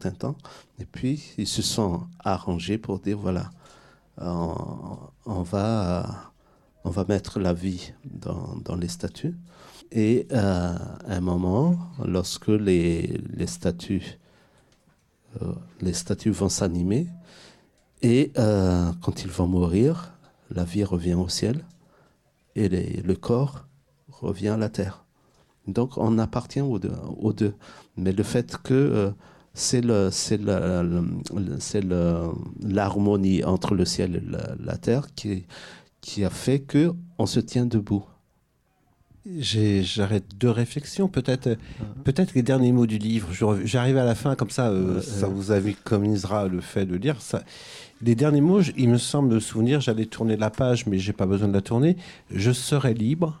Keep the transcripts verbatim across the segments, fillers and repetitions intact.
certain temps. Et puis, ils se sont arrangés pour dire, voilà, on, on va, on va mettre la vie dans, dans les statues. Et euh, à un moment, lorsque les, les statues, euh, les statues vont s'animer, et euh, quand ils vont mourir, la vie revient au ciel, et les, le corps revient à la terre. Donc on appartient aux deux. Aux deux. Mais le fait que euh, c'est, le, c'est, le, le, c'est le, l'harmonie entre le ciel et la, la terre qui, qui a fait qu'on se tient debout. J'ai, j'arrête deux réflexions. Peut-être, peut-être les derniers mots du livre. Je, j'arrive à la fin, comme ça, euh, euh, ça vous avicomisera le fait de lire. Ça. Les derniers mots, il me semble me souvenir, j'allais tourner la page, mais j'ai pas besoin de la tourner. Je serai libre.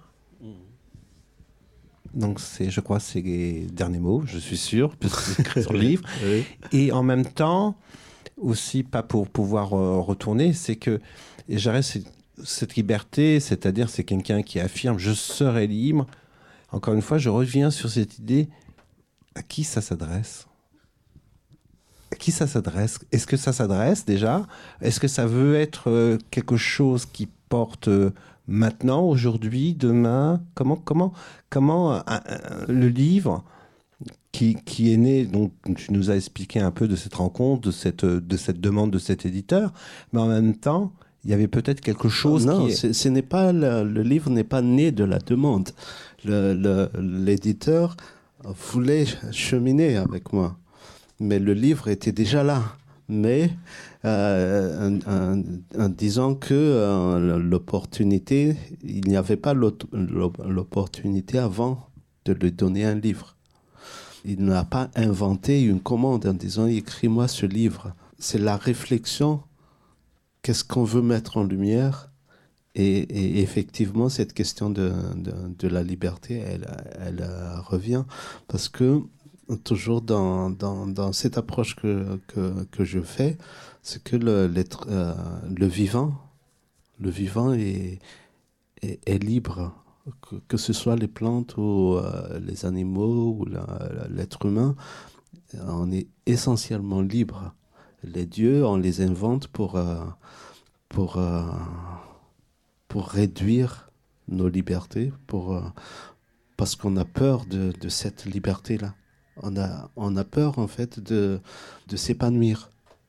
Donc, c'est, je crois que c'est les derniers mots, je suis sûr, parce que c'est écrit sur le livre. Oui. Et en même temps, aussi, pas pour pouvoir euh, retourner, c'est que j'arrête cette, cette liberté, c'est-à-dire c'est quelqu'un qui affirme « je serai libre ». Encore une fois, je reviens sur cette idée, à qui ça s'adresse ? À qui ça s'adresse ? Est-ce que ça s'adresse déjà ? Est-ce que ça veut être euh, quelque chose qui porte... Euh, maintenant, aujourd'hui, demain, comment, comment, comment un, un, le livre qui, qui est né, donc tu nous as expliqué un peu de cette rencontre, de cette, de cette demande de cet éditeur, mais en même temps, il y avait peut-être quelque chose non, qui... Non, ce n'est pas le, le livre n'est pas né de la demande. Le, le, l'éditeur voulait cheminer avec moi, mais le livre était déjà là. Mais euh, en, en, en disant que euh, l'opportunité, il n'y avait pas l'opportunité avant de lui donner un livre. Il n'a pas inventé une commande en disant « écris-moi ce livre ». C'est la réflexion, qu'est-ce qu'on veut mettre en lumière. Et, et effectivement, cette question de, de, de la liberté, elle, elle revient parce que toujours dans, dans, dans cette approche que, que, que je fais, c'est que le, l'être, euh, le vivant, le vivant est, est, est libre, que, que ce soit les plantes ou euh, les animaux ou la, l'être humain, on est essentiellement libre. Les dieux, on les invente pour, euh, pour, euh, pour réduire nos libertés, pour, euh, parce qu'on a peur de, de cette liberté-là. On a, on a peur, en fait, de, de s'épanouir.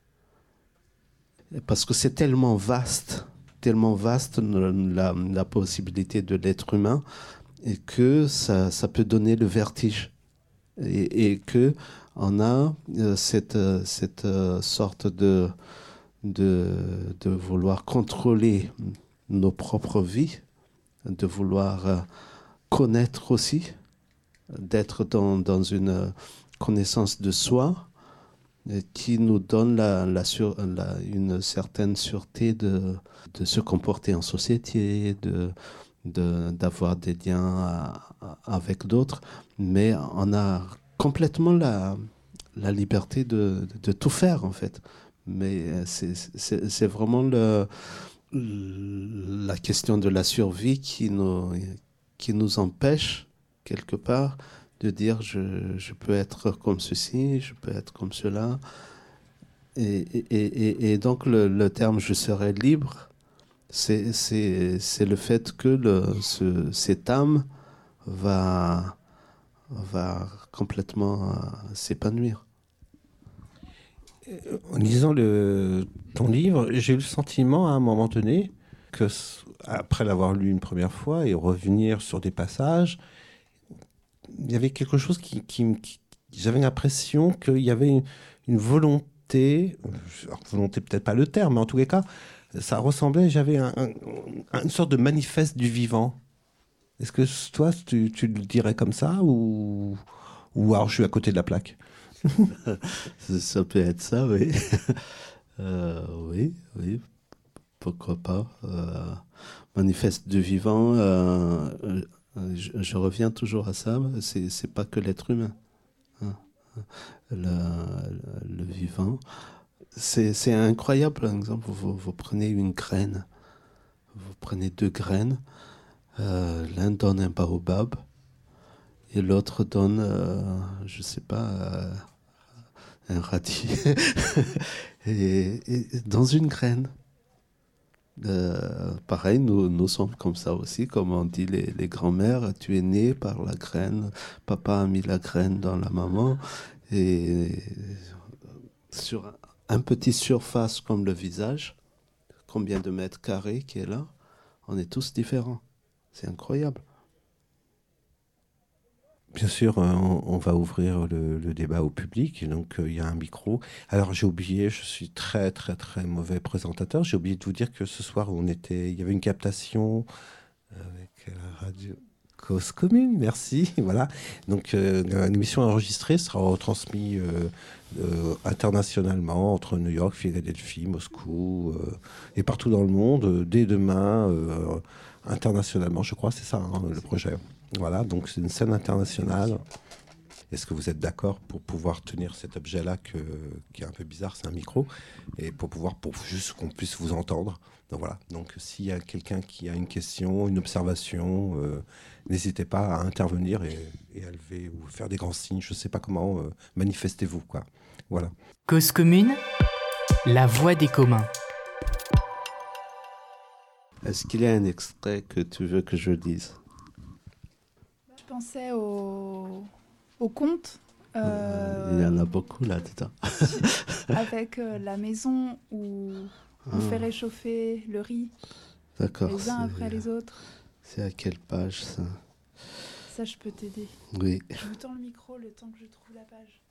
Parce que c'est tellement vaste, tellement vaste la, la possibilité de l'être humain, et que ça, ça peut donner le vertige. Et, et qu'on a euh, cette, euh, cette euh, sorte de, de, de vouloir contrôler nos propres vies, de vouloir euh, connaître aussi, d'être dans, dans une connaissance de soi qui nous donne la, la sur, la, une certaine sûreté de, de se comporter en société, de, de, d'avoir des liens à, à, avec d'autres, mais on a complètement la, la liberté de, de, de tout faire en fait. Mais c'est, c'est, c'est vraiment le, la question de la survie qui nous, qui nous empêche quelque part de dire je, je peux être comme ceci, je peux être comme cela. Et, et, et, et donc le, le terme je serai libre, c'est, c'est, c'est le fait que le, ce, cette âme va, va complètement euh, s'épanouir. En lisant le, ton livre, j'ai eu le sentiment à un moment donné que, après l'avoir lu une première fois et revenir sur des passages, il y avait quelque chose qui, qui, qui j'avais l'impression qu'il y avait une, une volonté, alors, volonté peut-être pas le terme, mais en tous les cas, ça ressemblait, j'avais un, un, une sorte de manifeste du vivant. Est-ce que toi, tu, tu le dirais comme ça ou, ou alors je suis à côté de la plaque? Ça peut être ça, oui. euh, oui, oui, pourquoi pas. Euh, manifeste du vivant, euh, je, je reviens toujours à ça, c'est, c'est pas que l'être humain. Hein. Le, le, le vivant. C'est, c'est incroyable, par exemple, vous, vous prenez une graine, vous prenez deux graines, euh, l'un donne un baobab, et l'autre donne, euh, je sais pas, euh, un radis, et, et dans une graine. Euh, pareil, nous, nous sommes comme ça aussi, comme on dit les, les grands-mères, tu es né par la graine, papa a mis la graine dans la maman, et sur un, un petit surface comme le visage, combien de mètres carrés qui est là, on est tous différents. C'est incroyable. Bien sûr, on, on va ouvrir le, le débat au public, donc il euh, y a un micro. Alors j'ai oublié, je suis très très très mauvais présentateur, j'ai oublié de vous dire que ce soir on était, il y avait une captation avec la radio Cause Commune, merci, voilà. Donc euh, une émission enregistrée sera retransmise euh, euh, internationalement entre New York, Philadelphie, Moscou euh, et partout dans le monde, euh, dès demain, euh, internationalement, je crois, c'est ça hein, le projet. Voilà, donc c'est une scène internationale. Est-ce que vous êtes d'accord pour pouvoir tenir cet objet-là que, qui est un peu bizarre, c'est un micro, et pour pouvoir, pour juste qu'on puisse vous entendre. Donc voilà, donc s'il y a quelqu'un qui a une question, une observation, euh, n'hésitez pas à intervenir et, et à lever ou faire des grands signes, je ne sais pas comment, euh, manifestez-vous, quoi. Voilà. Cause commune, la voix des communs. Est-ce qu'il y a un extrait que tu veux que je lise ? Je pensais au, au conte. Euh, Il y en a beaucoup là-dedans. avec euh, la maison où on ah. fait réchauffer le riz. D'accord. Les uns après les autres. C'est à quelle page ça ? Ça, je peux t'aider. Oui. Je vous tends le micro le temps que je trouve la page.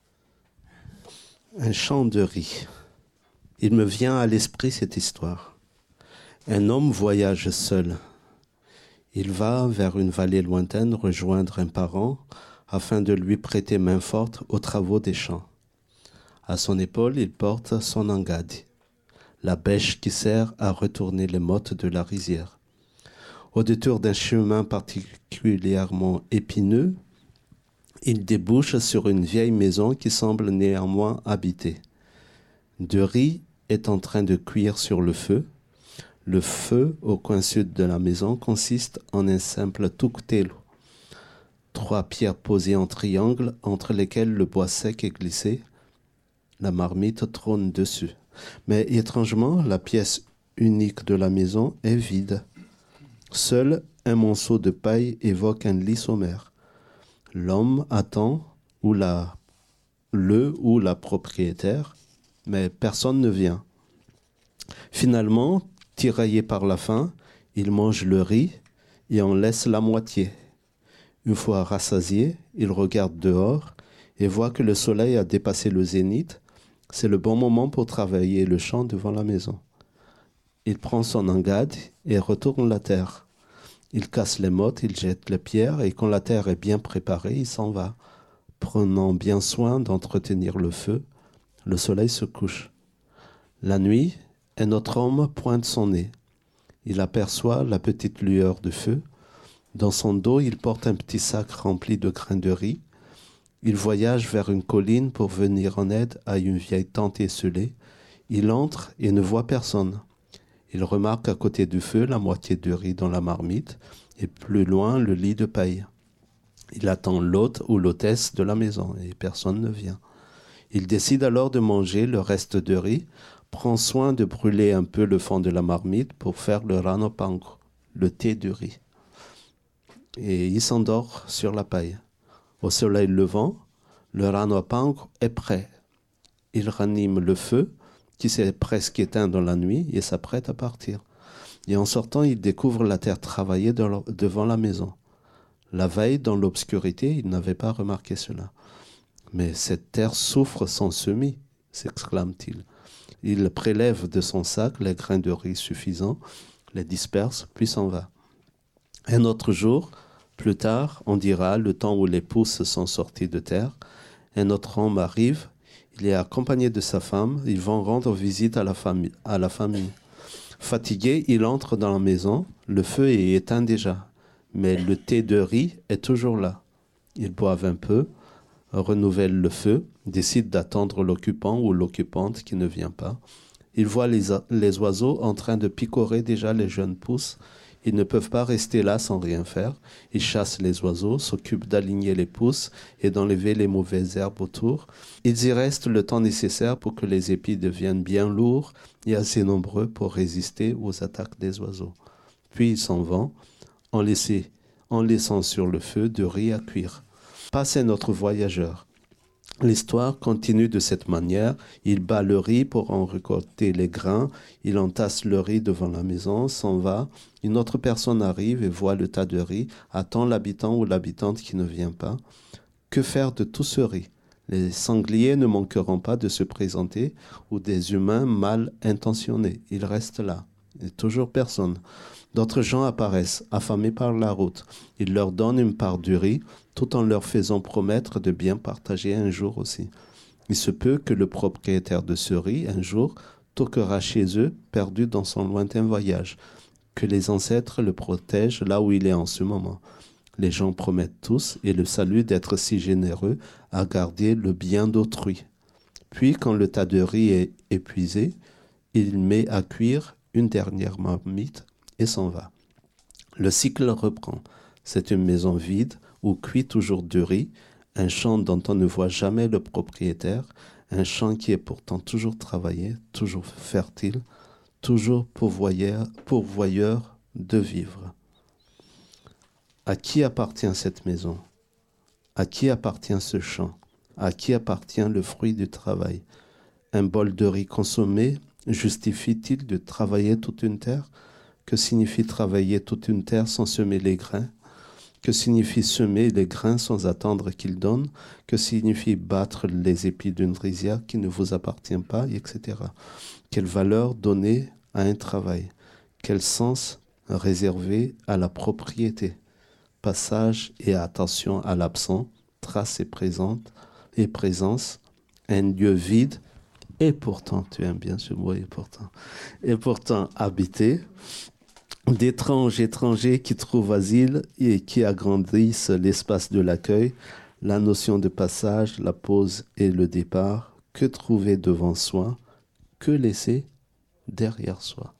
Un champ de riz. Il me vient à l'esprit cette histoire. Un homme voyage seul. Il va vers une vallée lointaine rejoindre un parent afin de lui prêter main forte aux travaux des champs. À son épaule, il porte son engade, la bêche qui sert à retourner les mottes de la rizière. Au détour d'un chemin particulièrement épineux, il débouche sur une vieille maison qui semble néanmoins habitée. Du riz est en train de cuire sur le feu. Le feu au coin sud de la maison consiste en un simple tuktelo, trois pierres posées en triangle entre lesquelles le bois sec est glissé. La marmite trône dessus. Mais étrangement, la pièce unique de la maison est vide. Seul un monceau de paille évoque un lit sommaire. L'homme attend ou la, le ou la propriétaire, mais personne ne vient. Finalement, tiraillé par la faim, il mange le riz et en laisse la moitié. Une fois rassasié, il regarde dehors et voit que le soleil a dépassé le zénith. C'est le bon moment pour travailler le champ devant la maison. Il prend son engade et retourne la terre. Il casse les mottes, il jette les pierres et quand la terre est bien préparée, il s'en va, prenant bien soin d'entretenir le feu. Le soleil se couche. La nuit, un autre homme pointe son nez. Il aperçoit la petite lueur de feu. Dans son dos, il porte un petit sac rempli de grains de riz. Il voyage vers une colline pour venir en aide à une vieille tante esselée. Il entre et ne voit personne. Il remarque à côté du feu la moitié de riz dans la marmite et plus loin le lit de paille. Il attend l'hôte ou l'hôtesse de la maison et personne ne vient. Il décide alors de manger le reste de riz, prend soin de brûler un peu le fond de la marmite pour faire le ranopango, le thé du riz. Et il s'endort sur la paille. Au soleil levant, le ranopango est prêt. Il ranime le feu, qui s'est presque éteint dans la nuit, et s'apprête à partir. Et en sortant, il découvre la terre travaillée devant la maison. La veille, dans l'obscurité, il n'avait pas remarqué cela. Mais cette terre souffre sans semis, s'exclame-t-il. Il prélève de son sac les grains de riz suffisants, les disperse, puis s'en va. Un autre jour, plus tard, on dira, le temps où les pousses sont sorties de terre, un autre homme arrive, il est accompagné de sa femme, ils vont rendre visite à la famille. À la famille. Fatigué, il entre dans la maison, le feu est éteint déjà, mais le thé de riz est toujours là. Ils boivent un peu, renouvellent le feu, décident d'attendre l'occupant ou l'occupante qui ne vient pas. Ils voient les, les oiseaux en train de picorer déjà les jeunes pousses. Ils ne peuvent pas rester là sans rien faire. Ils chassent les oiseaux, s'occupent d'aligner les pousses et d'enlever les mauvaises herbes autour. Ils y restent le temps nécessaire pour que les épis deviennent bien lourds et assez nombreux pour résister aux attaques des oiseaux. Puis ils s'en vont, en, laissé, en laissant sur le feu de riz à cuire. Passez notre voyageur. L'histoire continue de cette manière. Il bat le riz pour en récolter les grains. Il entasse le riz devant la maison, s'en va. Une autre personne arrive et voit le tas de riz, attend l'habitant ou l'habitante qui ne vient pas. Que faire de tout ce riz ? Les sangliers ne manqueront pas de se présenter ou des humains mal intentionnés. Ils restent là. Et toujours personne. D'autres gens apparaissent, affamés par la route. Ils leur donnent une part du riz, tout en leur faisant promettre de bien partager un jour aussi. Il se peut que le propriétaire de ce riz, un jour, toquera chez eux, perdu dans son lointain voyage. Que les ancêtres le protègent là où il est en ce moment. Les gens promettent tous et le saluent d'être si généreux à garder le bien d'autrui. Puis, quand le tas de riz est épuisé, il met à cuire une dernière marmite et s'en va. Le cycle reprend. C'est une maison vide où cuit toujours du riz, un champ dont on ne voit jamais le propriétaire, un champ qui est pourtant toujours travaillé, toujours fertile, toujours pourvoyeur, pourvoyeur de vivres. À qui appartient cette maison ? À qui appartient ce champ ? À qui appartient le fruit du travail ? Un bol de riz consommé justifie-t-il de travailler toute une terre ? Que signifie travailler toute une terre sans semer les grains ? Que signifie semer les grains sans attendre qu'ils donnent ? Que signifie battre les épis d'une rizière qui ne vous appartient pas, et cetera. Quelle valeur donner à un travail ? Quel sens réserver à la propriété ? Passage et attention à l'absent, trace et présente et présence, un lieu vide, et pourtant, tu aimes bien ce mot, et pourtant, et pourtant habité, d'étranges étrangers qui trouvent asile et qui agrandissent l'espace de l'accueil, la notion de passage, la pause et le départ, que trouver devant soi, que laisser derrière soi.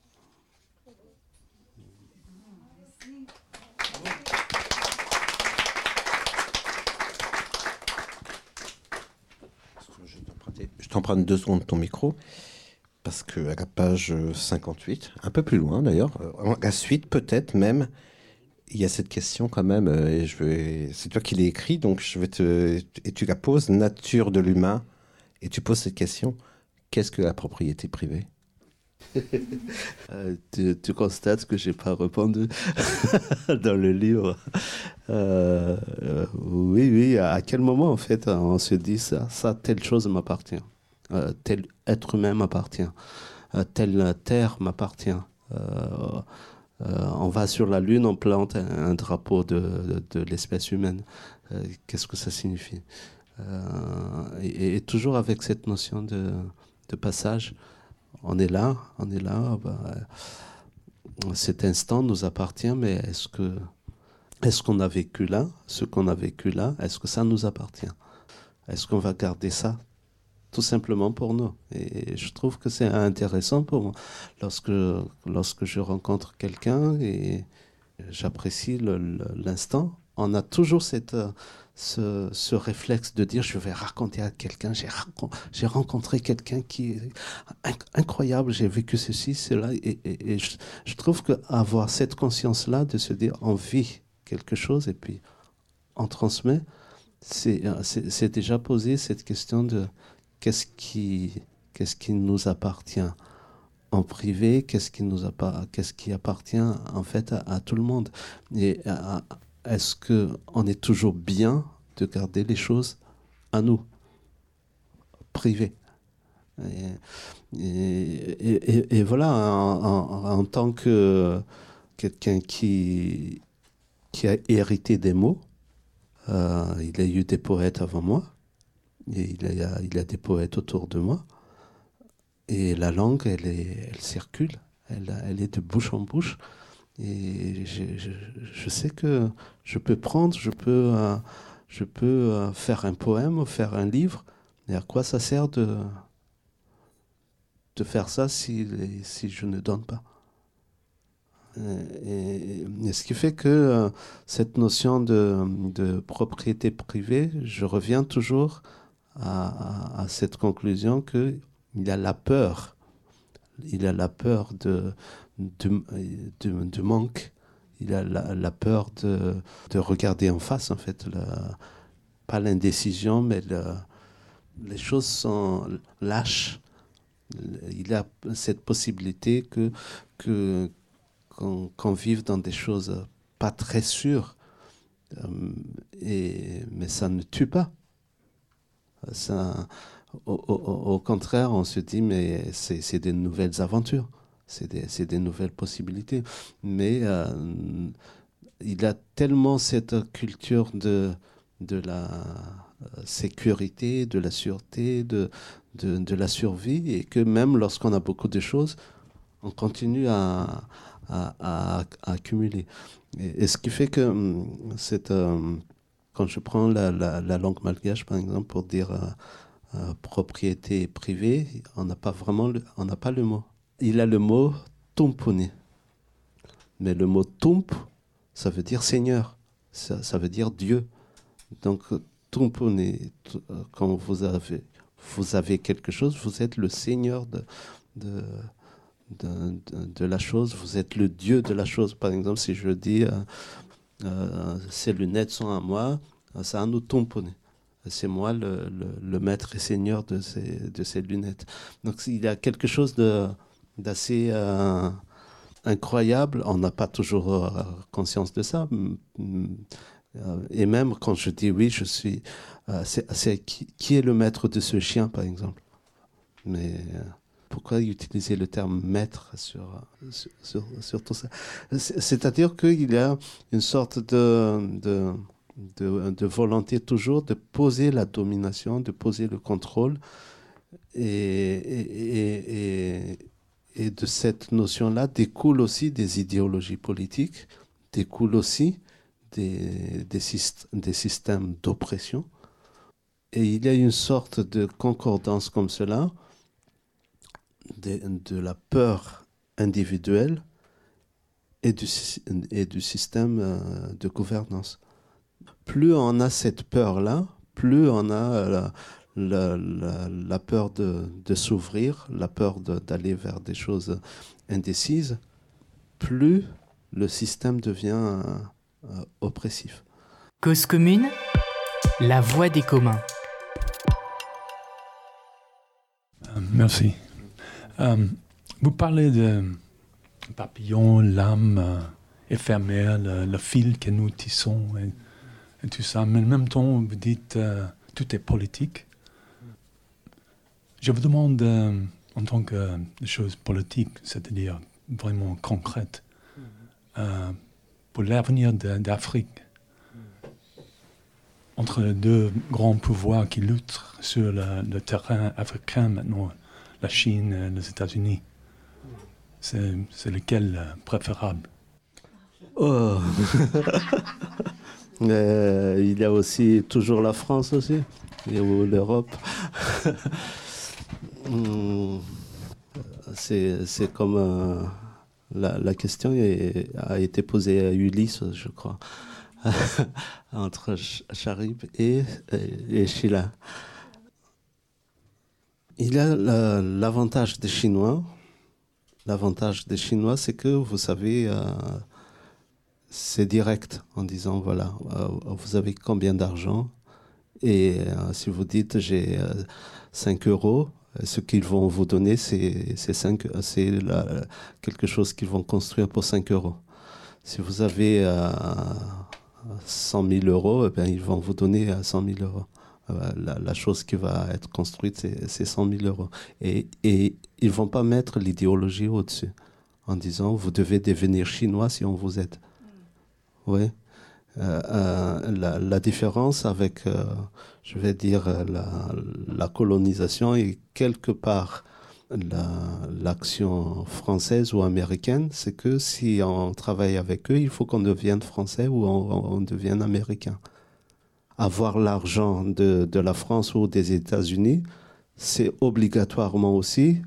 Je t'emprunte deux secondes ton micro, parce qu'à la page cinquante-huit, un peu plus loin d'ailleurs, à la suite peut-être même, il y a cette question quand même, et je vais, c'est toi qui l'as écrit, donc je vais te, et tu la poses, nature de l'humain, et tu poses cette question, qu'est-ce que la propriété privée ? euh, tu, tu constates que je n'ai pas répondu dans le livre. Euh, euh, oui, oui, à quel moment en fait on se dit ça, ça telle chose m'appartient, euh, tel être humain m'appartient, euh, telle terre m'appartient. Euh, euh, on va sur la Lune, on plante un, un drapeau de, de, de l'espèce humaine. Euh, qu'est-ce que ça signifie ? euh, et, et toujours avec cette notion de, de passage. On est là, on est là. Bah, cet instant nous appartient, mais est-ce que, est-ce qu'on a vécu là, ce qu'on a vécu là, est-ce que ça nous appartient ? Est-ce qu'on va garder ça tout simplement pour nous ? Et je trouve que c'est intéressant pour moi lorsque, lorsque je rencontre quelqu'un et j'apprécie le, le, l'instant. On a toujours cette, ce, ce réflexe de dire je vais raconter à quelqu'un, j'ai, racon- j'ai rencontré quelqu'un qui est inc- incroyable, j'ai vécu ceci, cela, et, et, et je, je trouve qu'avoir cette conscience-là de se dire on vit quelque chose et puis on transmet, c'est, c'est, c'est déjà posé cette question de qu'est-ce qui, qu'est-ce qui nous appartient en privé, qu'est-ce qui, nous appa- qu'est-ce qui appartient en fait à, à tout le monde. Et à, est-ce qu'on est toujours bien de garder les choses à nous, privées ? Et, et, et, et voilà, en, en, en tant que quelqu'un qui, qui a hérité des mots, euh, il y a eu des poètes avant moi, et il y a, il y a des poètes autour de moi, et la langue, elle, est, elle circule, elle, elle est de bouche en bouche. Et je, je, je sais que je peux prendre, je peux, euh, je peux euh, faire un poème, faire un livre. Et à quoi ça sert de, de faire ça si, si je ne donne pas ? Et, et ce qui fait que euh, cette notion de, de propriété privée, je reviens toujours à, à, à cette conclusion qu'il y a la peur. Il a la peur de, de, de, de manque. Il a la, la peur de, de regarder en face, en fait. La, pas l'indécision, mais le, les choses sont lâches. Il a cette possibilité que, que, qu'on, qu'on vive dans des choses pas très sûres. Euh, et, mais ça ne tue pas. Ça... Au, au, au contraire, on se dit, mais c'est, c'est des nouvelles aventures, c'est des, c'est des nouvelles possibilités. Mais euh, il a tellement cette culture de, de la sécurité, de la sûreté, de, de, de la survie, et que même lorsqu'on a beaucoup de choses, on continue à, à, à, à accumuler. Et, et ce qui fait que c'est, euh, quand je prends la, la, la langue malgache, par exemple, pour dire... Euh, Euh, propriété privée, on n'a pas vraiment le, on n'a pas le mot. Il a le mot tumpuni. Mais le mot tump, ça veut dire Seigneur, ça, ça veut dire Dieu. Donc tumpuni, quand vous avez, vous avez quelque chose, vous êtes le Seigneur de, de, de, de, de la chose, vous êtes le Dieu de la chose. Par exemple, si je dis euh, euh, ces lunettes sont à moi, ça a nous tumpuni. C'est moi le, le, le maître et seigneur de ces, de ces lunettes. Donc il y a quelque chose de, d'assez euh, incroyable. On n'a pas toujours euh, conscience de ça. Et même quand je dis oui, je suis... Euh, c'est, c'est qui, qui est le maître de ce chien, par exemple? Mais euh, pourquoi utiliser le terme maître sur, sur, sur, sur tout ça? C'est, c'est-à-dire qu'il y a une sorte de... de De, de volonté toujours de poser la domination, de poser le contrôle. Et, et, et, et de cette notion-là découlent aussi des idéologies politiques, découlent aussi des, des, syst- des systèmes d'oppression. Et il y a une sorte de concordance comme cela, de, de la peur individuelle et du, et du système de gouvernance. Plus on a cette peur-là, plus on a la, la, la, la peur de, de s'ouvrir, la peur de, d'aller vers des choses indécises, plus le système devient euh, oppressif. Cause commune, la voix des communs. Euh, merci. Euh, vous parlez de papillon, l'âme euh, éphémère, le, le fil que nous tissons et, et tout ça, mais en même temps, vous dites euh, tout est politique. Je vous demande, euh, en tant que euh, chose politique, c'est-à-dire vraiment concrète, euh, pour l'avenir de, d'Afrique, entre les deux grands pouvoirs qui luttent sur le, le terrain africain maintenant, la Chine et les États-Unis, c'est, c'est lequel euh, préférable? Oh. euh, il y a aussi toujours la France aussi, et ou l'Europe. c'est, c'est comme euh, la, la question est, a été posée à Ulysse, je crois, entre Charybde et, et Scylla. Il y a la, l'avantage des Chinois. L'avantage des Chinois, c'est que, vous savez, euh, c'est direct en disant, voilà, euh, vous avez combien d'argent? Et euh, si vous dites, j'ai euh, cinq euros, ce qu'ils vont vous donner, c'est, c'est, cinq, c'est la, quelque chose qu'ils vont construire pour cinq euros. Si vous avez euh, cent mille euros, eh bien, ils vont vous donner cent mille euros. La, la chose qui va être construite, c'est, c'est cent mille euros. Et, et ils ne vont pas mettre l'idéologie au-dessus en disant, vous devez devenir chinois si on vous aide. Oui. Euh, euh, la, la différence avec, euh, je vais dire, la, la colonisation et quelque part la, l'action française ou américaine, c'est que si on travaille avec eux, il faut qu'on devienne français ou on, on devienne américain. Avoir l'argent de, de la France ou des États-Unis, c'est obligatoirement aussi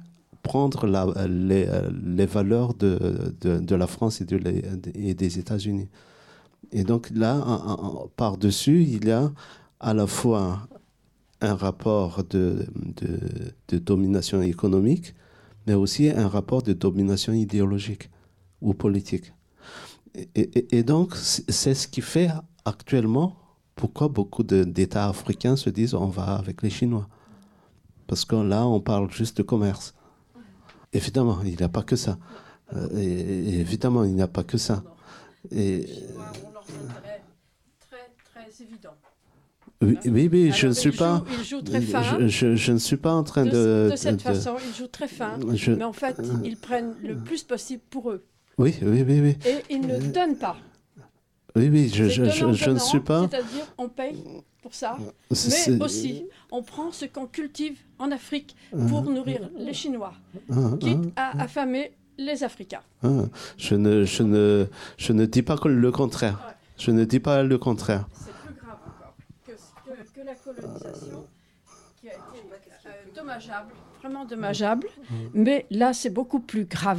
prendre la, les, les valeurs de, de, de la France et, de les, et des États-Unis. Et donc là, en, en, par-dessus, il y a à la fois un rapport de, de, de domination économique, mais aussi un rapport de domination idéologique ou politique. Et, et, et donc, c'est ce qui fait actuellement pourquoi beaucoup de, d'États africains se disent on va avec les Chinois. Parce que là, on parle juste de commerce. Évidemment, il n'y a pas que ça. Euh, et, et évidemment, il n'y a pas que ça. Et, les Chinois ont leurs intérêts très, très évidents. Oui, oui, oui, je ne suis ils pas. Jouent, ils jouent très fin. Je, je, je ne suis pas en train de. De, de cette de, façon, ils jouent très fin. Je, mais en fait, ils prennent le plus possible pour eux. Oui, oui, oui, oui. Et ils ne donnent pas. Oui, oui, je, je, je, je ne suis pas. C'est-à-dire, on paye pour ça, c'est, mais aussi, on prend ce qu'on cultive en Afrique pour nourrir les Chinois, quitte à affamer les Africains. Je ne, je ne, je ne dis pas le contraire. Ouais. Je ne dis pas le contraire. C'est plus grave encore que, que, que la colonisation, qui a été euh, dommageable, vraiment dommageable, mais là, c'est beaucoup plus grave.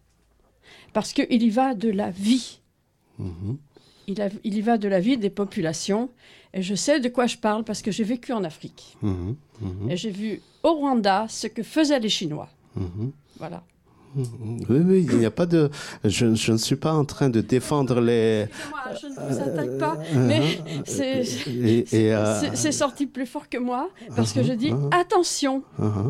Parce qu'il y va de la vie. Mm-hmm. Il, a, il y va de la vie des populations. Et je sais de quoi je parle parce que j'ai vécu en Afrique. Mm-hmm. Mm-hmm. Et j'ai vu au Rwanda ce que faisaient les Chinois. Mm-hmm. Voilà. Oui, oui, il n'y a pas de... Je, je ne suis pas en train de défendre les... Excusez-moi, je ne vous attaque pas, mais c'est, et, et, euh... c'est, c'est sorti plus fort que moi, parce que je dis attention,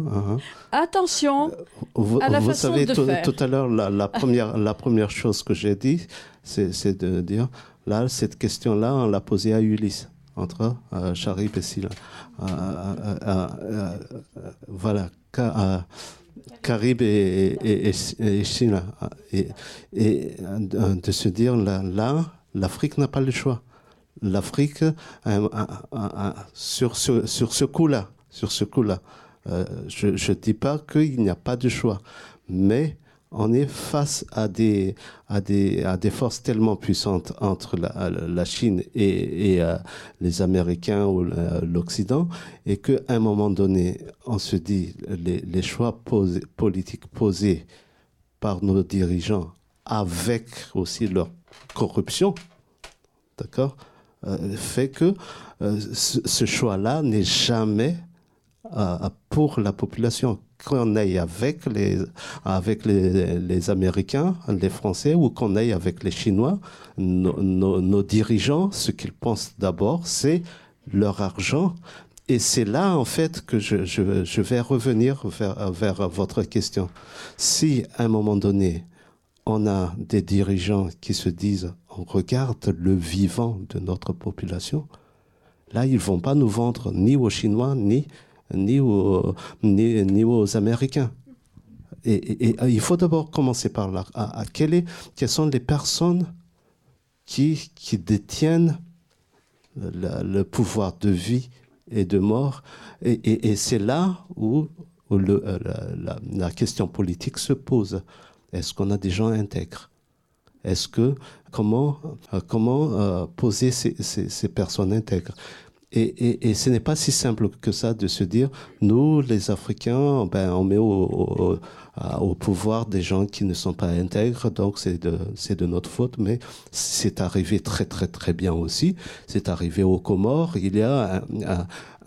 attention vous, à la vous façon savez, de tout, faire. Tout à l'heure, la, la, première, la première chose que j'ai dit, c'est, c'est de dire, là, cette question-là, on l'a posée à Ulysse, entre euh, Charybde et Scylla. Euh, euh, euh, euh, euh, voilà, euh, Caribe et, et, et, et Chine. Et, et de se dire, là, là l'Afrique n'a pas le choix. L'Afrique, euh, euh, euh, sur, ce, sur ce coup-là, sur ce coup-là, euh, je ne dis pas qu'il n'y a pas de choix, mais on est face à des, à des, à des forces tellement puissantes entre la, la Chine et, et euh, les Américains ou l'Occident, et qu'à un moment donné, on se dit les, les choix posés, politiques posés par nos dirigeants, avec aussi leur corruption, d'accord, euh, fait que euh, ce, ce choix-là n'est jamais euh, pour la population. Qu'on aille avec les, avec les, les Américains, les Français, ou qu'on aille avec les Chinois, nos, nos, nos dirigeants, ce qu'ils pensent d'abord, c'est leur argent. Et c'est là, en fait, que je, je, je vais revenir vers, vers votre question. Si, à un moment donné, on a des dirigeants qui se disent « on regarde le vivant de notre population », là, ils ne vont pas nous vendre ni aux Chinois, ni Ni aux, ni, ni aux Américains. Et, et, et il faut d'abord commencer par là. À, à quelle est, quelles sont les personnes qui, qui détiennent le, le pouvoir de vie et de mort? Et, et, et c'est là où, où le, la, la, la question politique se pose. Est-ce qu'on a des gens intègres? Est-ce que, comment, comment euh, poser ces, ces, ces personnes intègres? Et, et, et ce n'est pas si simple que ça de se dire, nous, les Africains, ben, on met au, au, au pouvoir des gens qui ne sont pas intègres, donc c'est de, c'est de notre faute, mais c'est arrivé très, très, très bien aussi. C'est arrivé aux Comores. Il y a un, un,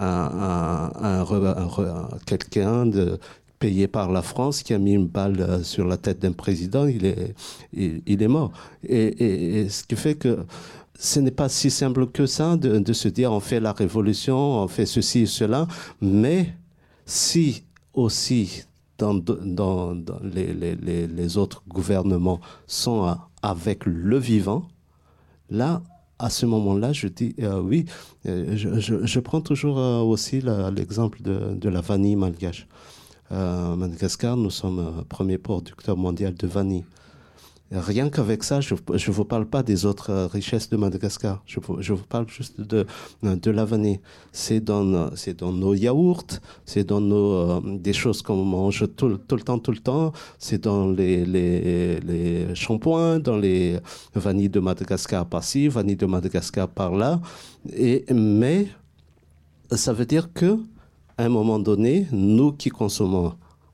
un, un, un, un, quelqu'un de, payé par la France qui a mis une balle sur la tête d'un président, il est, il, il est mort. Et, et, et ce qui fait que ce n'est pas si simple que ça de, de se dire on fait la révolution, on fait ceci et cela, mais si aussi dans, dans, dans les, les, les autres gouvernements sont à, avec le vivant, là, à ce moment-là, je dis euh, oui, euh, je, je, je prends toujours euh, aussi la, l'exemple de, de la vanille malgache. Euh, Madagascar, nous sommes euh, premier producteur mondial de vanille. Rien qu'avec ça, je ne vous parle pas des autres euh, richesses de Madagascar. Je, je vous parle juste de, de la vanille. C'est dans, c'est dans nos yaourts, c'est dans nos, euh, des choses qu'on mange tout, tout le temps, tout le temps. C'est dans les, les, les shampoings, dans les vanilles de Madagascar par-ci, vanilles de Madagascar par-là. Et, mais ça veut dire que à un moment donné, nous qui consommons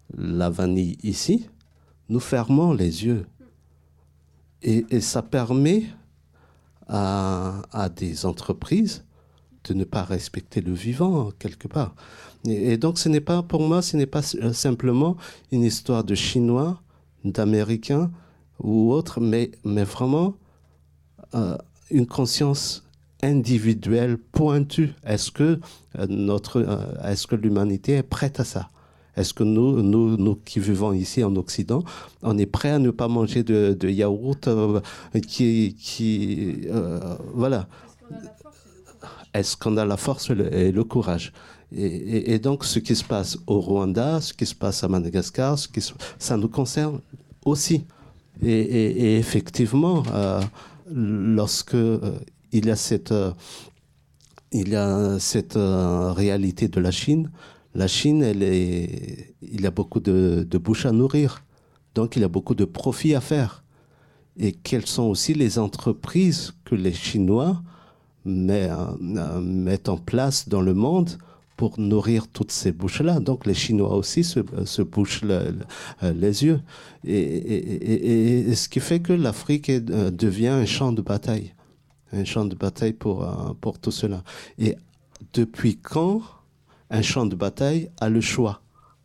la vanille ici, nous fermons les yeux. Et, et ça permet à, à des entreprises de ne pas respecter le vivant, quelque part. Et, et donc, ce n'est pas, pour moi, ce n'est pas simplement une histoire de Chinois, d'Américains ou autres, mais, mais vraiment euh, une conscience individuelle, pointue. Est-ce que, euh, notre, euh, est-ce que l'humanité est prête à ça? Est-ce que nous, nous, nous qui vivons ici en Occident, on est prêt à ne pas manger de, de yaourt euh, qui... qui euh, voilà. Est-ce qu'on a la force et le, et le courage? et, et, et donc, ce qui se passe au Rwanda, ce qui se passe à Madagascar, ce qui se, ça nous concerne aussi. Et, et, et effectivement, euh, lorsque euh, il y a cette, euh, il y a cette euh, réalité de la Chine, la Chine, elle est, il y a beaucoup de, de bouches à nourrir. Donc, il y a beaucoup de profits à faire. Et quelles sont aussi les entreprises que les Chinois met, euh, mettent en place dans le monde pour nourrir toutes ces bouches-là. Donc, les Chinois aussi se, se bouchent le, le, les yeux. Et, et, et, et ce qui fait que l'Afrique est, euh, devient un champ de bataille. Un champ de bataille pour, euh, pour tout cela. Et depuis quand un champ de bataille a le choix?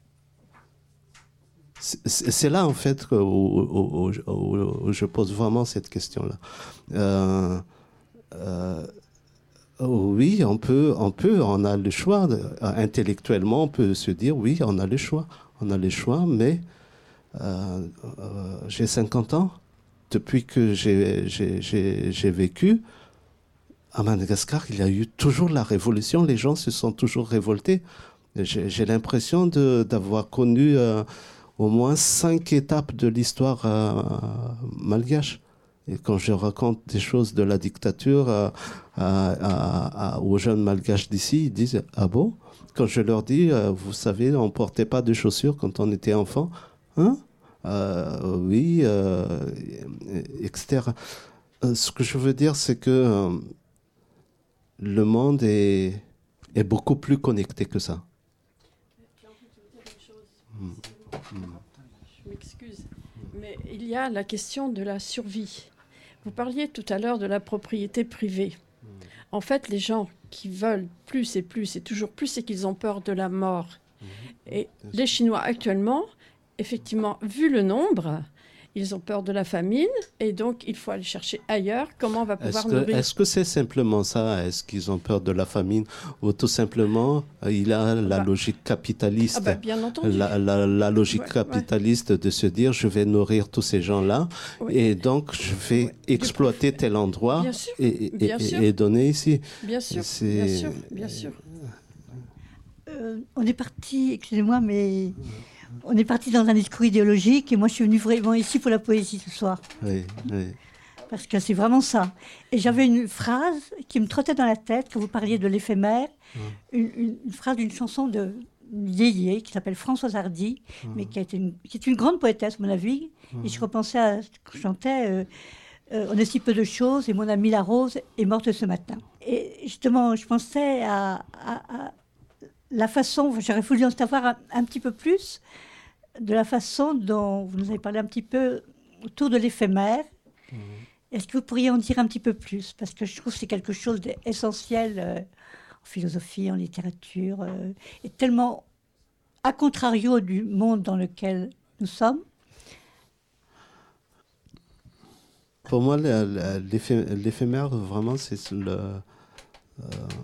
C'est là, en fait, où, où, où, où je pose vraiment cette question-là. Euh, euh, oui, on peut, on peut, on a le choix. Intellectuellement, on peut se dire, oui, on a le choix. On a le choix, mais euh, euh, j'ai cinquante ans. Depuis que j'ai vécu, à Madagascar, il y a eu toujours la révolution. Les gens se sont toujours révoltés. J'ai l'impression d'avoir connu euh, au moins cinq étapes de l'histoire euh, malgache. Et quand je raconte des choses de la dictature euh, à, à, à, aux jeunes malgaches d'ici, ils disent « Ah bon ?» Quand je leur dis euh, « Vous savez, on ne portait pas de chaussures quand on était enfant. » Hein euh, Oui, euh, et cetera. Euh, ce que je veux dire, c'est que euh, le monde est, est beaucoup plus connecté que ça. Mmh. Mmh. Je m'excuse, mais il y a la question de la survie. Vous parliez tout à l'heure de la propriété privée. Mmh. En fait, les gens qui veulent plus et plus et toujours plus, c'est qu'ils ont peur de la mort. Mmh. Et les Chinois actuellement, effectivement, vu le nombre, ils ont peur de la famine et donc il faut aller chercher ailleurs comment on va pouvoir est-ce que, nourrir. Est-ce que c'est simplement ça? Est-ce qu'ils ont peur de la famine ou tout simplement il a la bah, logique capitaliste, ah bah, bien entendu. La, la, la logique ouais, capitaliste ouais. de se dire je vais nourrir tous ces gens-là oui. et donc je vais ouais. exploiter tel endroit bien sûr, et, bien et, sûr. et donner ici. Bien sûr, bien sûr, bien sûr. Euh, on est parti, excusez-moi, mais... On est parti dans un discours idéologique et moi je suis venue vraiment ici pour la poésie ce soir. Oui, oui. Parce que c'est vraiment ça. Et j'avais une phrase qui me trottait dans la tête quand vous parliez de l'éphémère, mmh. une, une, une phrase d'une chanson de Yéyé qui s'appelle Françoise Hardy, mmh. mais qui, a été une, qui est une grande poétesse à mon avis. Mmh. Et je repensais à ce que je chantais euh, euh, On est si peu de choses et mon amie la rose est morte ce matin. Et justement, je pensais à... à, à la façon, j'aurais voulu en savoir un, un petit peu plus de la façon dont vous nous avez parlé un petit peu autour de l'éphémère. Mmh. Est-ce que vous pourriez en dire un petit peu plus? Parce que je trouve que c'est quelque chose d'essentiel euh, en philosophie, en littérature, euh, et tellement à contrario du monde dans lequel nous sommes. Pour moi, l'éphémère, vraiment, c'est le... Euh,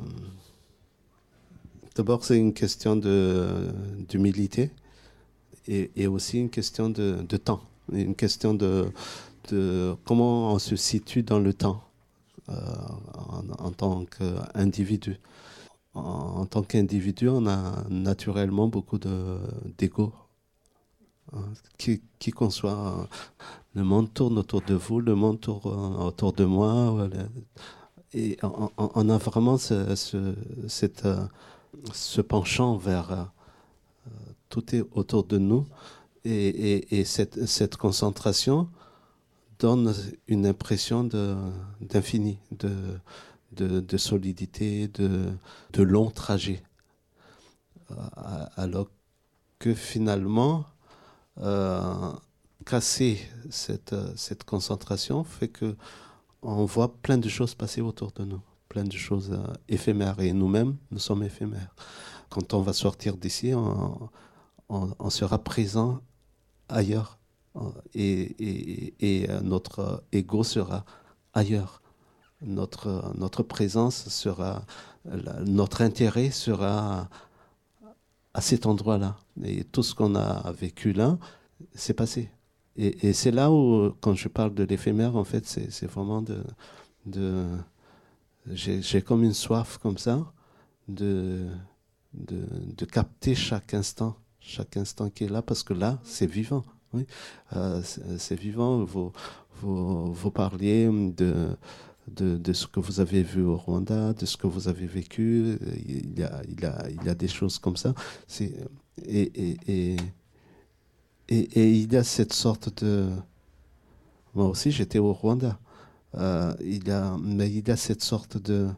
D'abord, c'est une question d'humilité et, et aussi une question de, de temps, une question de, de comment on se situe dans le temps euh, en, en tant qu'individu. En, en tant qu'individu, on a naturellement beaucoup d'ego. Hein, qui, qui conçoit, le monde tourne autour de vous, le monde tourne autour de moi. Voilà. Et on, on a vraiment ce, ce, cette... ce penchant vers euh, tout est autour de nous et, et, et cette, cette concentration donne une impression d'infini, de, de, de, de solidité, de, de long trajet. Euh, alors que finalement, euh, casser cette, cette concentration fait qu'on voit plein de choses passer autour de nous, plein de choses euh, éphémères. Et nous-mêmes, nous sommes éphémères. Quand on va sortir d'ici, on, on, on sera présent ailleurs. Et, et, et notre ego sera ailleurs. Notre, notre présence sera, notre intérêt sera à cet endroit-là. Et tout ce qu'on a vécu là, c'est passé. Et, et c'est là où, quand je parle de l'éphémère, en fait, c'est, c'est vraiment de... de j'ai, j'ai comme une soif comme ça de, de, de capter chaque instant, chaque instant qui est là, parce que là, c'est vivant. Oui. Euh, c'est, c'est vivant. Vous, vous, vous parliez de... De, de ce que vous avez vu au Rwanda, de ce que vous avez vécu. Il y a, il y a, il y a des choses comme ça. C'est, et, et, et, et, et il y a cette sorte de... Moi aussi, j'étais au Rwanda. Euh, il y a, mais il y a cette sorte de,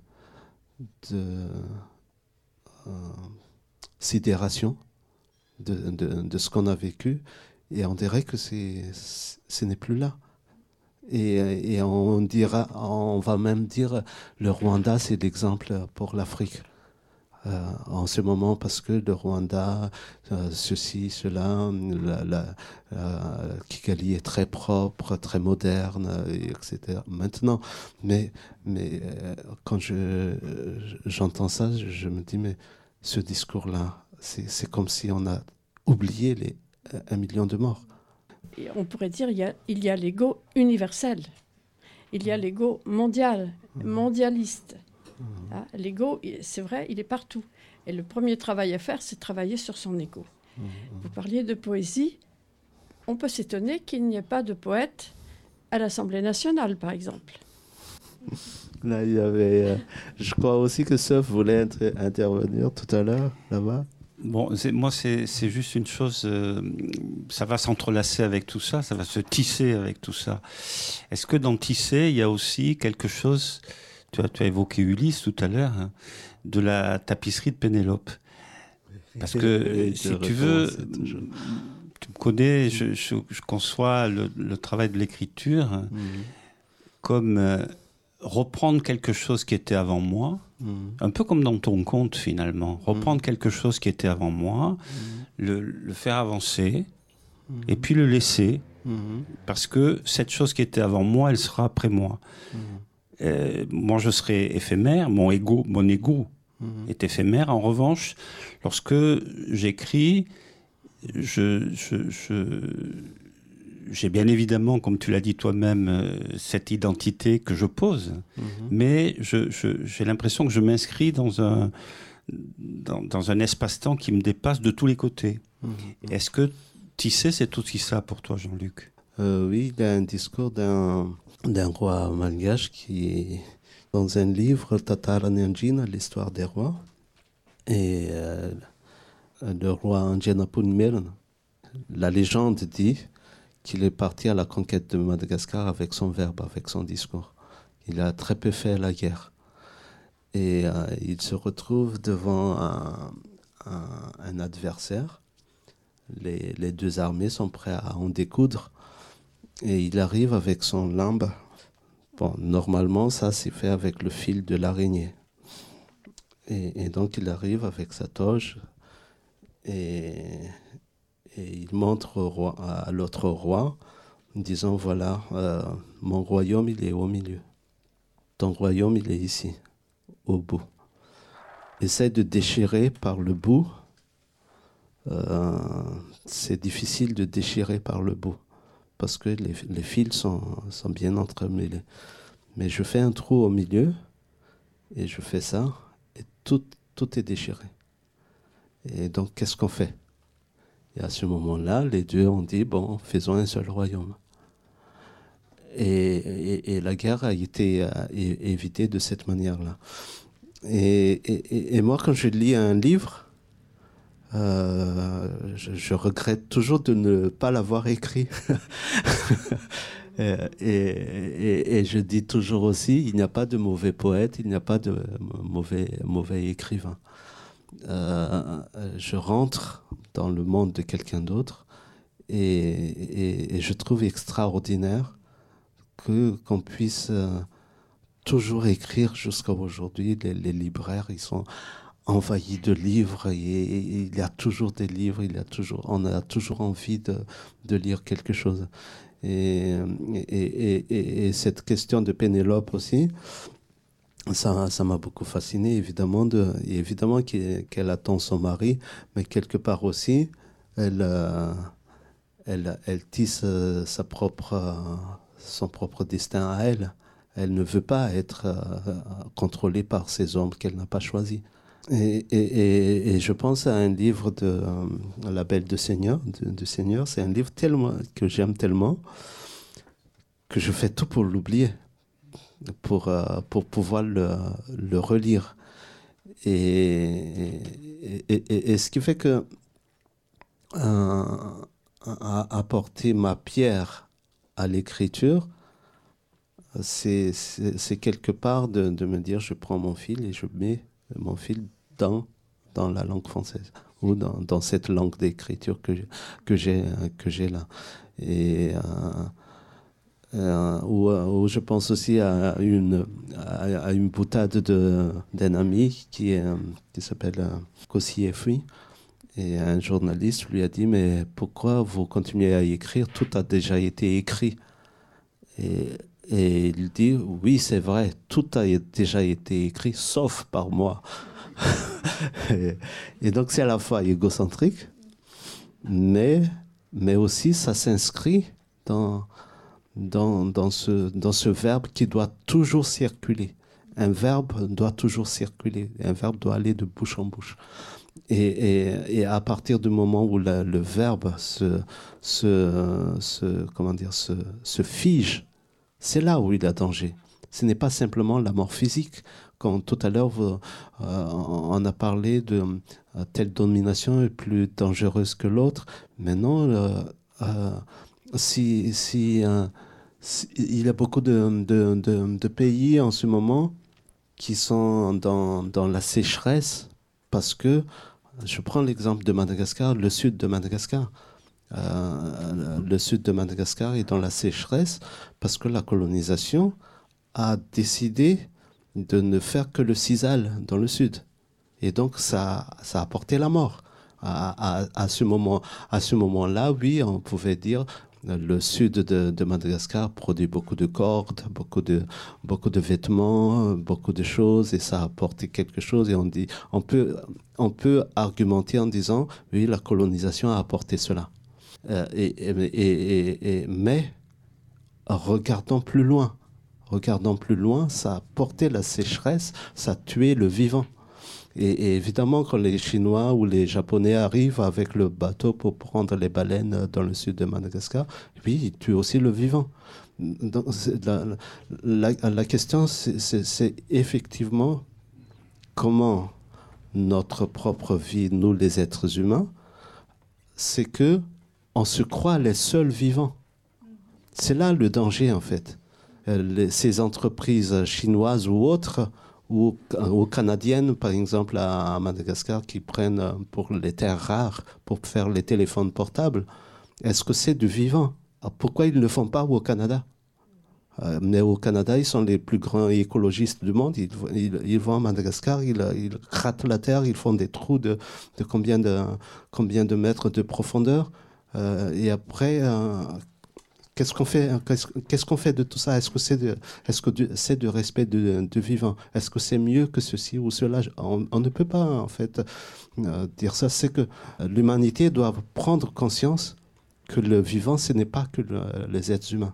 de euh, sidération de, de, de ce qu'on a vécu. Et on dirait que c'est, ce n'est plus là. Et, et on dira, on va même dire, le Rwanda, c'est l'exemple pour l'Afrique. Euh, en ce moment, parce que le Rwanda, euh, ceci, cela, la, la, euh, Kigali est très propre, très moderne, et cetera. Maintenant, mais, mais euh, quand je, j'entends ça, je, je me dis, mais ce discours-là, c'est, c'est comme si on a oublié les un million de morts. On pourrait dire il y a, il y a l'ego universel, il y a l'ego mondial, mondialiste. Ah, l'ego, c'est vrai, il est partout. Et le premier travail à faire, c'est travailler sur son ego. Vous parliez de poésie. On peut s'étonner qu'il n'y ait pas de poète à l'Assemblée nationale, par exemple. Là, il y avait... Euh, je crois aussi que Seuf voulait inter- intervenir tout à l'heure, là-bas. Bon, c'est, moi, c'est, c'est juste une chose, euh, ça va s'entrelacer avec tout ça, ça va se tisser avec tout ça. Est-ce que dans tisser, il y a aussi quelque chose, tu as, tu as évoqué Ulysse tout à l'heure, hein, de la tapisserie de Pénélope. Parce que, si tu veux, toujours... tu me connais, je, je, je conçois le, le travail de l'écriture mmh. comme euh, reprendre quelque chose qui était avant moi, Mmh. un peu comme dans ton conte finalement, reprendre mmh. quelque chose qui était avant moi, mmh. le, le faire avancer mmh. et puis le laisser mmh. parce que cette chose qui était avant moi, elle sera après moi. Mmh. Euh, moi je serai éphémère, mon ego, mon ego mmh. est éphémère. En revanche, lorsque j'écris, je, je, je j'ai bien évidemment, comme tu l'as dit toi-même, euh, cette identité que je pose, mmh. mais je, je, j'ai l'impression que je m'inscris dans un, dans, dans un espace-temps qui me dépasse de tous les côtés. Mmh. Est-ce que tisser, c'est aussi ça pour toi, Jean-Luc ? euh, Oui, il y a un discours d'un, d'un roi malgache qui est dans un livre, Tatara Nyanjina, l'histoire des rois, et euh, le roi Anjanapun, la légende dit qu'il est parti à la conquête de Madagascar avec son verbe, avec son discours. Il a très peu fait la guerre. Et euh, il se retrouve devant un, un, un adversaire. Les, les deux armées sont prêtes à en découdre. Et il arrive avec son lambe. Bon, normalement, ça, c'est fait avec le fil de l'araignée. Et, et donc, il arrive avec sa toge et... Et il montre au roi, à l'autre roi, en disant, voilà, euh, mon royaume, il est au milieu. Ton royaume, il est ici, au bout. Essaye de déchirer par le bout. Euh, c'est difficile de déchirer par le bout, parce que les, les fils sont, sont bien entremêlés. Mais je fais un trou au milieu, et je fais ça, et tout, tout est déchiré. Et donc, qu'est-ce qu'on fait ? Et à ce moment-là, les deux ont dit, bon, faisons un seul royaume. Et, et, et la guerre a été euh, évitée de cette manière-là. Et, et, et moi, quand je lis un livre, euh, je, je regrette toujours de ne pas l'avoir écrit. et, et, et je dis toujours aussi, il n'y a pas de mauvais poète, il n'y a pas de mauvais, mauvais écrivain. euh, je rentre dans le monde de quelqu'un d'autre et, et, et je trouve extraordinaire que, qu'on puisse euh, toujours écrire jusqu'à aujourd'hui. Les, les libraires, ils sont envahis de livres et, et il y a toujours des livres, il y a toujours, on a toujours envie de, de lire quelque chose. Et, et, et, et, et cette question de Pénélope aussi, ça, ça m'a beaucoup fasciné, évidemment, de, évidemment qu'elle attend son mari, mais quelque part aussi, elle, euh, elle, elle tisse euh, sa propre, euh, son propre destin à elle. Elle ne veut pas être euh, contrôlée par ces hommes qu'elle n'a pas choisis. Et, et, et, et je pense à un livre de euh, La Belle de Seigneur, de, de Seigneur. C'est un livre tellement, que j'aime tellement que je fais tout pour l'oublier, pour, euh, pour pouvoir le, le relire. Et, et, et, et ce qui fait que euh, apporter ma pierre à l'écriture, c'est, c'est, c'est quelque part de, de me dire, je prends mon fil et je mets mon fil dans, dans la langue française ou dans, dans cette langue d'écriture que, que, j'ai, que j'ai là. Et euh, euh, où, où je pense aussi à une, à, à une boutade de, d'un ami qui, est, qui s'appelle euh, Kossi Efui. Et un journaliste lui a dit, mais pourquoi vous continuez à écrire? Tout a déjà été écrit. Et, et il dit, oui, c'est vrai, tout a déjà été écrit, sauf par moi. et, et donc c'est à la fois égocentrique, mais, mais aussi ça s'inscrit dans, dans, dans, ce, dans ce verbe qui doit toujours circuler. Un verbe doit toujours circuler, un verbe doit aller de bouche en bouche. Et, et, et à partir du moment où la, le verbe se, se, se, comment dire, se, se fige, c'est là où il y a danger. Ce n'est pas simplement la mort physique. Quand tout à l'heure, vous, euh, on a parlé de euh, telle domination est plus dangereuse que l'autre. Maintenant, euh, euh, si, si, euh, si, il y a beaucoup de, de, de, de pays en ce moment qui sont dans, dans la sécheresse parce que, je prends l'exemple de Madagascar, le sud de Madagascar. Euh, le sud de Madagascar est dans la sécheresse parce que la colonisation a décidé de ne faire que le sisal dans le sud. Et donc, ça, ça a apporté la mort. À, à, à ce moment, à ce moment-là, oui, on pouvait dire le sud de, de Madagascar produit beaucoup de cordes, beaucoup de, beaucoup de vêtements, beaucoup de choses, et ça a apporté quelque chose. Et on dit, on peut, on peut argumenter en disant, oui, la colonisation a apporté cela. Euh, et, et, et, et, et, mais regardons plus loin. Regardons plus loin, ça a porté la sécheresse, ça a tué le vivant. Et, et évidemment, quand les Chinois ou les Japonais arrivent avec le bateau pour prendre les baleines dans le sud de Madagascar, oui, ils tuent aussi le vivant. Donc, la, la, la question, c'est, c'est, c'est effectivement comment notre propre vie, nous les êtres humains, c'est que on se croit les seuls vivants. C'est là le danger, en fait. Les, ces entreprises chinoises ou autres, ou, ou canadiennes, par exemple, à, à Madagascar, qui prennent pour les terres rares, pour faire les téléphones portables, est-ce que c'est du vivant? Alors pourquoi ils ne le font pas au Canada? euh, Mais au Canada, ils sont les plus grands écologistes du monde. Ils, ils, ils vont à Madagascar, ils, ils grattent la terre, ils font des trous de, de, combien, de combien de mètres de profondeur. Euh, et après... Euh, Qu'est-ce qu'on fait, qu'est-ce qu'on fait de tout ça? Est-ce que c'est de, est-ce que c'est de respect de, de vivant? Est-ce que c'est mieux que ceci ou cela? on, on ne peut pas, en fait, euh, dire ça. C'est que l'humanité doit prendre conscience que le vivant, ce n'est pas que le, les êtres humains.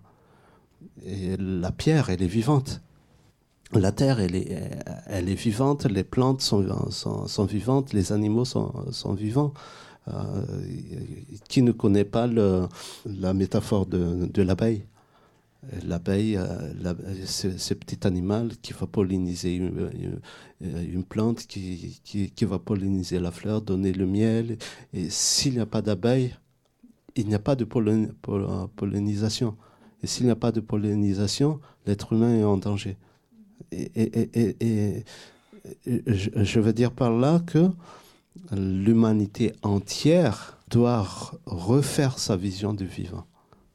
Et la pierre, elle est vivante. La terre, elle est, elle est vivante. Les plantes sont, sont, sont vivantes. Les animaux sont, sont vivants. Euh, qui ne connaît pas le, la métaphore de, de l'abeille? L'abeille, euh, la, c'est ce petit animal qui va polliniser une, une, une plante, qui, qui, qui va polliniser la fleur, donner le miel. Et s'il n'y a pas d'abeille, il n'y a pas de pollen, pollinisation. Et s'il n'y a pas de pollinisation, l'être humain est en danger. Et, et, et, et, et je, je veux dire par là que l'humanité entière doit refaire sa vision du vivant.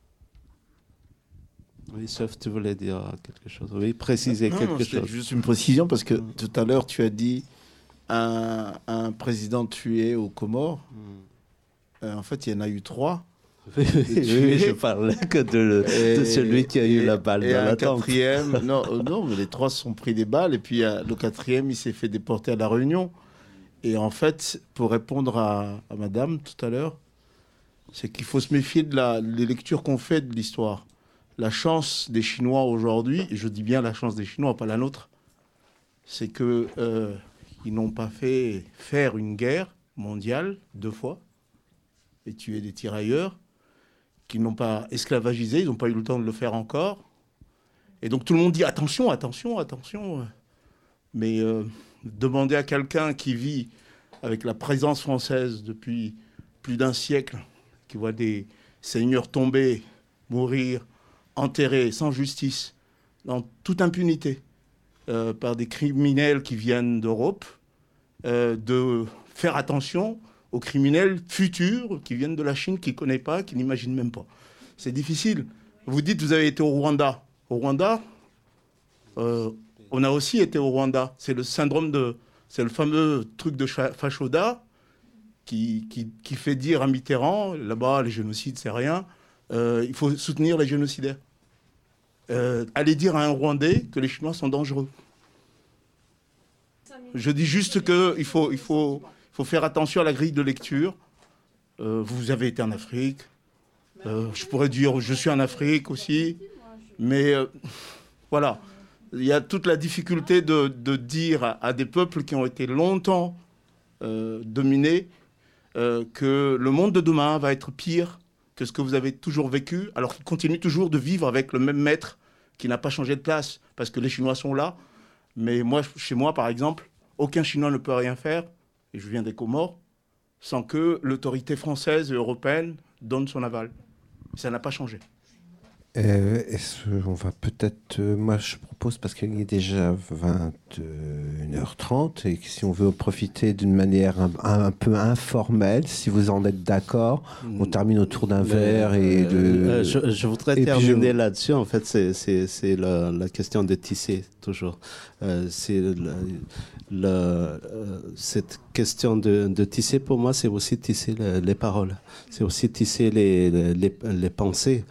Oui, sauf tu voulais dire quelque chose. Oui, préciser non, quelque non, chose. Juste une précision, parce que mm. tout à l'heure, tu as dit un, un président tué aux Comores. Mm. Euh, en fait, il y en a eu trois. Oui, oui, je parlais que de, et, de celui qui a eu et, la balle et dans un la tempe. Quatrième, non, non, mais les trois se sont pris des balles, et puis euh, le quatrième, il s'est fait déporter à La Réunion. Et en fait, pour répondre à, à madame tout à l'heure, c'est qu'il faut se méfier de la, des lectures qu'on fait de l'histoire. La chance des Chinois aujourd'hui, et je dis bien la chance des Chinois, pas la nôtre, c'est qu'ils euh, n'ont pas fait faire une guerre mondiale deux fois et tuer des tirailleurs, qu'ils n'ont pas esclavagisé, ils n'ont pas eu le temps de le faire encore. Et donc tout le monde dit attention, attention, attention. Mais euh, demander à quelqu'un qui vit avec la présence française depuis plus d'un siècle, qui voit des seigneurs tomber, mourir, enterrés sans justice, dans toute impunité, euh, par des criminels qui viennent d'Europe, euh, de faire attention aux criminels futurs qui viennent de la Chine, qui ne connaît pas, qui n'imagine même pas. C'est difficile. Vous dites, vous avez été au Rwanda. Au Rwanda, euh, on a aussi été au Rwanda. C'est le syndrome de... C'est le fameux truc de Fashoda qui, qui, qui fait dire à Mitterrand, là-bas, les génocides, c'est rien, euh, il faut soutenir les génocidaires. Euh, allez dire à un Rwandais que les Chinois sont dangereux. Je dis juste qu'il faut, il faut, il faut faire attention à la grille de lecture. Euh, vous avez été en Afrique. Euh, je pourrais dire je suis en Afrique aussi. Mais euh, voilà. Il y a toute la difficulté de, de dire à, à des peuples qui ont été longtemps euh, dominés euh, que le monde de demain va être pire que ce que vous avez toujours vécu, alors qu'ils continuent toujours de vivre avec le même maître qui n'a pas changé de place, parce que les Chinois sont là. Mais moi, chez moi, par exemple, aucun Chinois ne peut rien faire, et je viens des Comores, sans que l'autorité française et européenne donne son aval. Ça n'a pas changé. Euh, est-ce qu'on va peut-être... Euh, moi, je propose, parce qu'il est déjà vingt et une heures trente, et que si on veut profiter d'une manière un, un, un peu informelle, si vous en êtes d'accord, on termine autour d'un verre et de... Euh, je, je voudrais et terminer je... là-dessus. En fait, c'est, c'est, c'est la, la question de tisser, toujours. Euh, c'est le, le, euh, cette question de, de tisser, pour moi, c'est aussi tisser les, les paroles. C'est aussi tisser les, les, les pensées.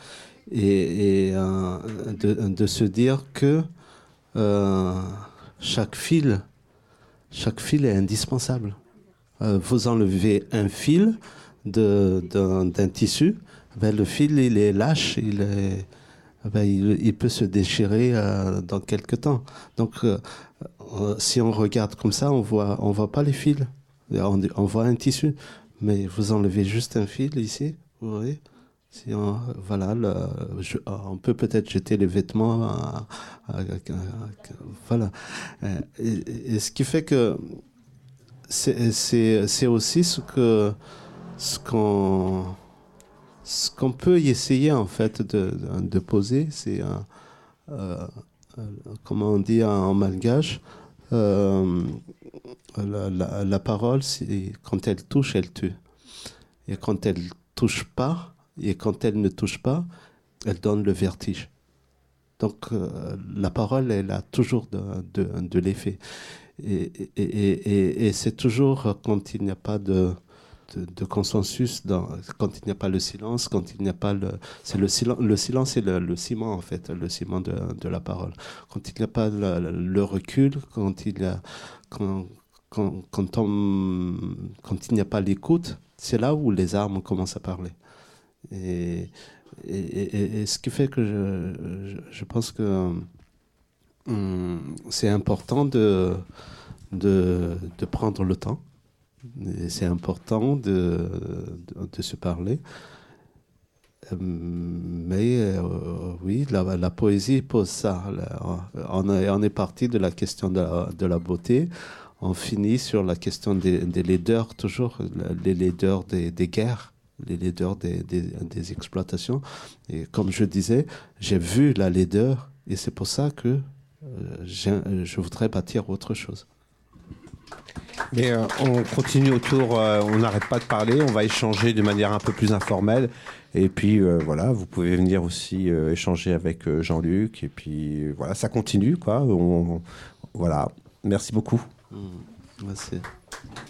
Et, et euh, de, de se dire que euh, chaque fil, chaque fil est indispensable. Euh, vous enlevez un fil de, d'un, d'un tissu, ben le fil il est lâche, il, est, ben il, il peut se déchirer euh, dans quelques temps. Donc euh, euh, si on regarde comme ça, on voit, on voit pas les fils, on, on voit un tissu, mais vous enlevez juste un fil ici, vous voyez. Si on, voilà, le, je, on peut peut-être jeter les vêtements, à, à, à, à, voilà. Et, et ce qui fait que c'est, c'est, c'est aussi ce que ce qu'on ce qu'on peut y essayer en fait de, de, de poser, c'est un, euh, comment on dit en malgache, euh, la, la, la parole, c'est, quand elle touche, elle tue, et quand elle touche pas. Et quand elle ne touche pas, elle donne le vertige. Donc euh, la parole, elle a toujours de, de, de l'effet. Et, et, et, et c'est toujours quand il n'y a pas de, de, de consensus, dans, quand il n'y a pas le silence, quand il n'y a pas le... C'est le, silen, le silence, c'est le, le ciment, en fait, le ciment de, de la parole. Quand il n'y a pas le, le recul, quand il y a... Quand, quand, quand, on, quand il n'y a pas l'écoute, c'est là où les armes commencent à parler. Et, et, et, et ce qui fait que je, je, je pense que hum, c'est important de, de, de prendre le temps. Et c'est important de, de, de se parler. Mais euh, oui, la, la poésie pose ça. On est, on est parti de la question de la, de la beauté. On finit sur la question des, des laideurs, toujours, les laideurs des, des guerres. Les laideurs des, des, des exploitations. Et comme je disais, j'ai vu la laideur et c'est pour ça que euh, je voudrais bâtir autre chose. Mais euh, on continue autour, euh, on n'arrête pas de parler, on va échanger de manière un peu plus informelle. Et puis euh, voilà, vous pouvez venir aussi euh, échanger avec euh, Jean-Luc. Et puis euh, voilà, ça continue, quoi. On, on- voilà, merci beaucoup. Mmh. Merci.